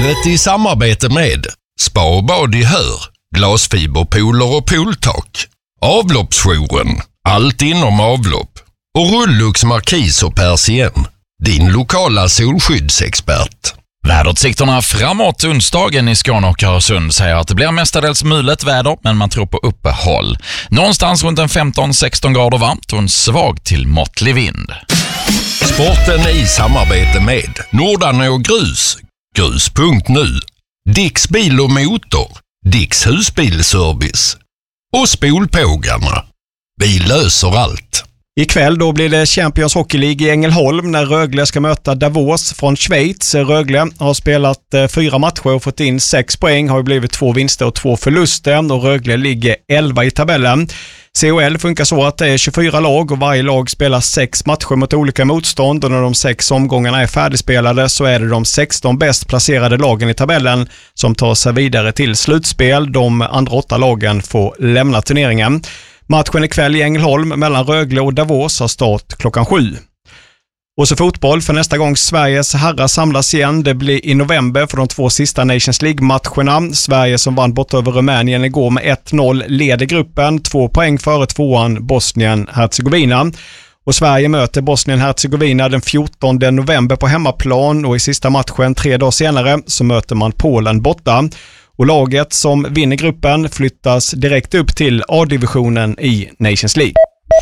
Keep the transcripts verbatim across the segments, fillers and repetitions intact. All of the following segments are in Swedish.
Vädret i samarbete med Spa och bad i Hör, glasfiberpooler och pooltak. Avloppsjouren, allt inom avlopp. Och Rullux Markis och Persien, din lokala solskyddsexpert. Väderutsikterna framåt onsdagen i Skåne och Öresund säger att det blir mestadels mulet väder, men man tror på uppehåll. Någonstans runt en femton sexton grader varmt och en svag till måttlig vind. Sporten i samarbete med Nordarne och Grus, grus punkt nu, Dicks bil och motor, Dicks husbilservice och Spolpågarna. Vi löser allt. Ikväll då blir det Champions Hockey League i Ängelholm när Rögle ska möta Davos från Schweiz. Rögle har spelat eh, fyra matcher och fått in sex poäng, har blivit två vinster och två förluster och Rögle ligger elva i tabellen. C H L funkar så att det är tjugofyra lag och varje lag spelar sex matcher mot olika motstånd, och när de sex omgångarna är färdigspelade så är det de sexton bäst placerade lagen i tabellen som tar sig vidare till slutspel. De andra åtta lagen får lämna turneringen. Matchen ikväll i Ängelholm mellan Rögle och Davos har start klockan sju. Och så fotboll, för nästa gång Sveriges herrar samlas igen. Det blir i november för de två sista Nations League-matcherna. Sverige som vann bort över Rumänien igår med ett noll leder gruppen. Två poäng före tvåan Bosnien-Hercegovina. Och Sverige möter Bosnien-Hercegovina den fjortonde november på hemmaplan, och i sista matchen tre dagar senare så möter man Polen borta. Och laget som vinner gruppen flyttas direkt upp till A-divisionen i Nations League.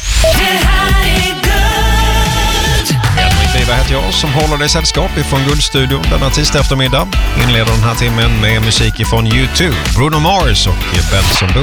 Henrik Wiberg heter jag som håller dig sällskap ifrån Guldstudion denna tisdag eftermiddag. Inleder den här timmen med musik ifrån YouTube, Bruno Mars och Benson.